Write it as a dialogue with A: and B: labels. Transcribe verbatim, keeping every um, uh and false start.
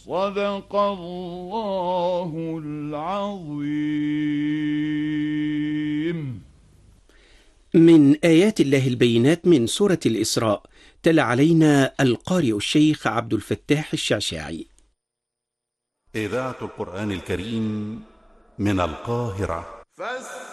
A: صدق الله العظيم.
B: من آيات الله البينات من سورة الإسراء، تلا علينا القارئ الشيخ عبد الفتاح الشعشاعي.
C: إذاعة القرآن الكريم من القاهرة.